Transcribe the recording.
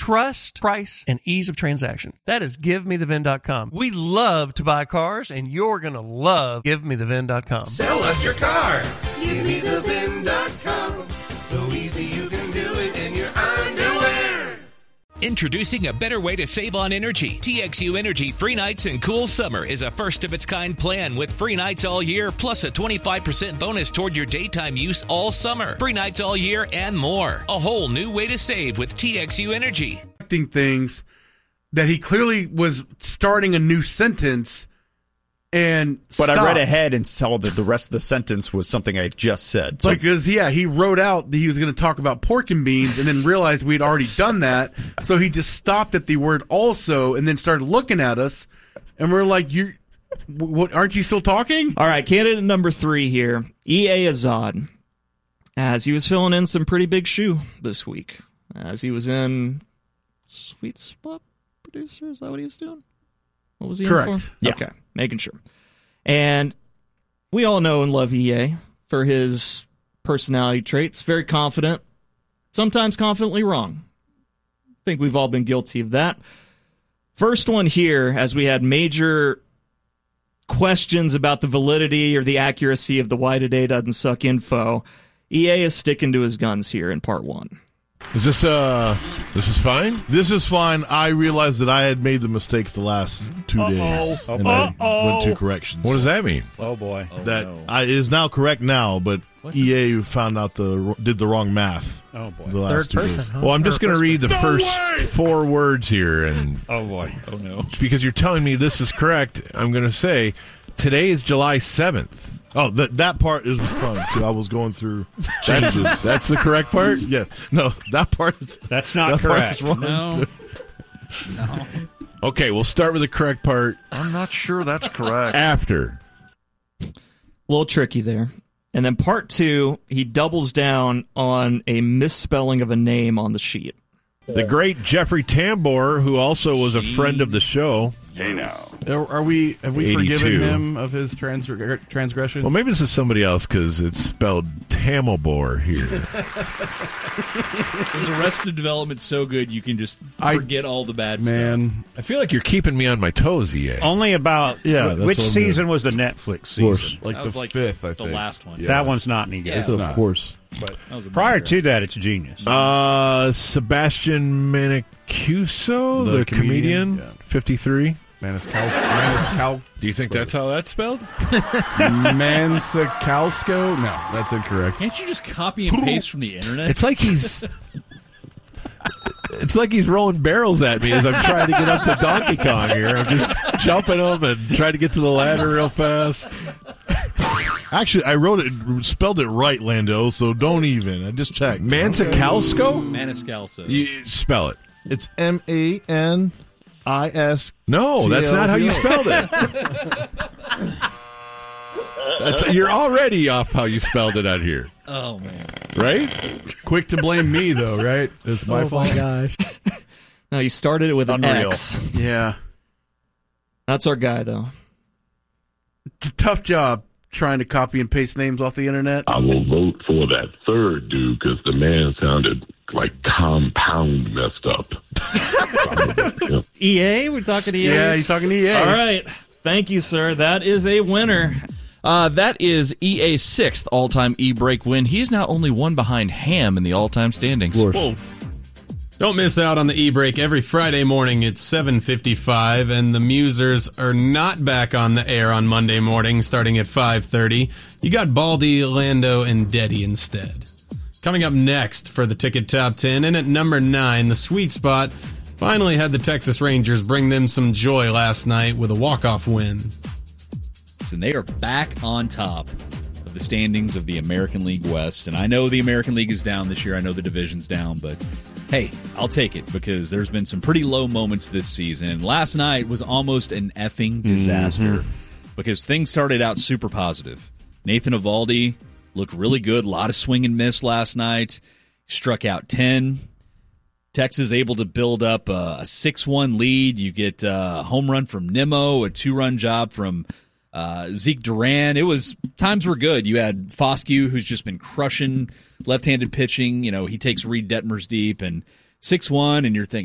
trust, price, and ease of transaction. That is GiveMeTheVin.com. We love to buy cars, and you're going to love GiveMeTheVin.com. Sell us your car. GiveMeTheVin.com. So easy you can do it in your underwear. Introducing a better way to save on energy. TXU Energy Free Nights and Cool Summer is a first-of-its-kind plan with free nights all year, plus a 25% bonus toward your daytime use all summer. Free nights all year and more. A whole new way to save with TXU Energy. Things that he clearly was starting a new sentence and But stopped. I read ahead and saw that the rest of the sentence was something I just said. So Because, he wrote out that he was going to talk about pork and beans and then realized we'd already done that. So he just stopped at the word also and then started looking at us. And we're like, what, aren't you still talking? All right, candidate number 3 here, E.A. Azad, as he was filling in some pretty big shoe this week, as he was in Sweet Spot Producer. Is that what he was doing? What was he Correct. in for? Yeah. Okay, making sure. And we all know and love EA for his personality traits. Very confident, sometimes confidently wrong. I think we've all been guilty of that. First one here, as we had major questions about the validity or the accuracy of the Why Today Doesn't Suck info, EA is sticking to his guns here in part 1. Is this is fine? This is fine. I realized that I had made the mistakes the last 2 days, and I went to corrections. What does that mean? Oh boy. That it is now correct now, but EA found out did the wrong math. Oh boy. The last 2 days. Well, I'm just going to read the first 4 words here, and Oh boy. Oh no. because you're telling me this is correct, I'm going to say today is July 7th. Oh, that part is fun too. I was going through. That's the correct part? Yeah, no, that part is That's not that part correct. is wrong, No. too. No. Okay, we'll start with the correct part I'm not sure that's correct. after. A little tricky there. And then part 2, he doubles down on a misspelling of a name on the sheet. The great Jeffrey Tambor, who also was a friend of the show. Hey now. Have we 82. forgiven him of his transgression? Well, maybe this is somebody else because it's spelled Tamilbor here. Is Arrested Development so good you can just forget all the bad stuff? I feel like you're keeping me on my toes, EA. Only about that's which what I'm season doing. was the Netflix Of course. season? Like That the was like 5th, I the think. last one. Yeah. That one's not any good. Yeah. Of course. But That was a prior bummer. to that, it's genius. Sebastian Maniscalco, the comedian, Yeah. 53. Maniscalco. Do you think that's how that's spelled? Maniscalco? No, that's incorrect. Can't you just copy and paste from the internet? It's like he's rolling barrels at me as I'm trying to get up to Donkey Kong here. I'm just jumping them and trying to get to the ladder real fast. Actually, I spelled it right, Lando. So don't even. I just checked. Maniscalco? Maniscalco. You spell it. It's MANIS. No, that's not how you spelled it. You're already off how you spelled it out here. Oh, man. Right? Quick to blame me, though, right? It's my fault. gosh. No, you started it with an Unreal. X. Yeah. That's our guy, though. It's a tough job trying to copy and paste names off the internet. I will vote for that third dude because the man sounded like compound messed up. EA? We're talking EA? Yeah, he's talking EA. All right. Thank you, sir. That is a winner. That is EA's 6th all-time e-brake win. He's now only one behind Ham in the all-time standings. Whoa. Don't miss out on the e-break every Friday morning at 7:55, and the Musers are not back on the air on Monday morning starting at 5:30. You got Baldy, Lando, and Deddy instead. Coming up next for the Ticket Top 10, and at number 9, the Sweet Spot finally had the Texas Rangers bring them some joy last night with a walk-off win. And they are back on top of the standings of the American League West. And I know the American League is down this year. I know the division's down, but hey, I'll take it because there's been some pretty low moments this season. And last night was almost an effing disaster because things started out super positive. Nathan Eovaldi looked really good. A lot of swing and miss last night. Struck out 10. Texas able to build up a 6-1 lead. You get a home run from Nimmo, a 2-run job from Zeke Duran. Times were good. You had Foscue, who's just been crushing left-handed pitching. You know, he takes Reed Detmers deep and 6-1, and you're thinking,